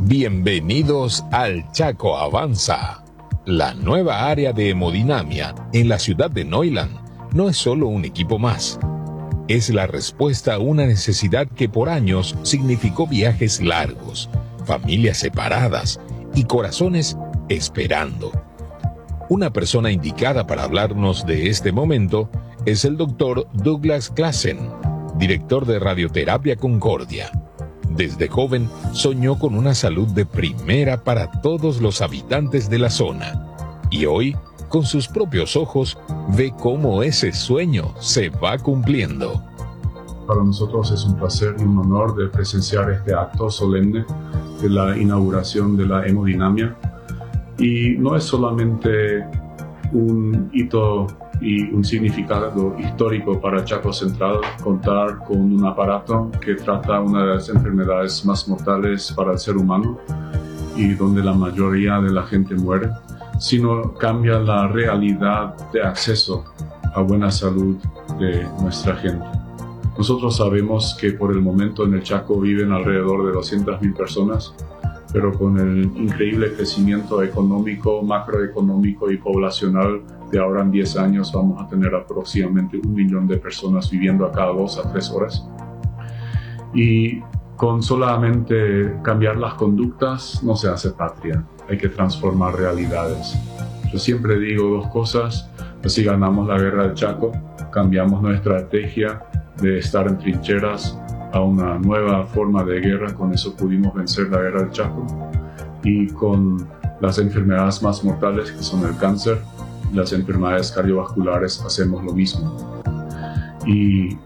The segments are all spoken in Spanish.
Bienvenidos al Chaco Avanza. La nueva área de hemodinamia en la ciudad de Neuland no es solo un equipo más. Es la respuesta a una necesidad que por años significó viajes largos, familias separadas y corazones esperando. Una persona indicada para hablarnos de este momento es el doctor Douglas Claassen, director de Radioterapia Concordia. Desde joven soñó con una salud de primera para todos los habitantes de la zona. Y hoy, con sus propios ojos, ve cómo ese sueño se va cumpliendo. Para nosotros es un placer y un honor de presenciar este acto solemne de la inauguración de la hemodinamia. Y no es solamente un hito y un significado histórico para Chaco Central contar con un aparato que trata una de las enfermedades más mortales para el ser humano y donde la mayoría de la gente muere, sino cambia la realidad de acceso a buena salud de nuestra gente. Nosotros sabemos que por el momento en el Chaco viven alrededor de 200.000 personas, pero con el increíble crecimiento económico, macroeconómico y poblacional de ahora en 10 años vamos a tener aproximadamente 1 millón de personas viviendo a cada 2 a 3 horas. Y con solamente cambiar las conductas no se hace patria, hay que transformar realidades. Yo siempre digo 2 cosas, así ganamos la guerra del Chaco, cambiamos nuestra estrategia de estar en trincheras a una nueva forma de guerra, con eso pudimos vencer la guerra del Chaco, y con las enfermedades más mortales que son el cáncer, las enfermedades cardiovasculares hacemos lo mismo. Y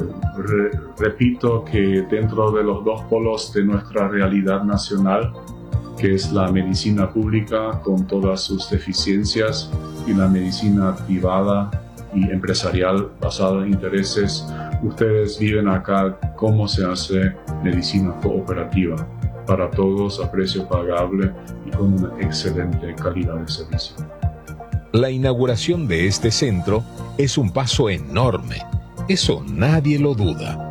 repito que dentro de los 2 polos de nuestra realidad nacional, que es la medicina pública con todas sus deficiencias y la medicina privada y empresarial basada en intereses, ustedes viven acá cómo se hace medicina cooperativa para todos a precio pagable y con una excelente calidad de servicio. La inauguración de este centro es un paso enorme, eso nadie lo duda.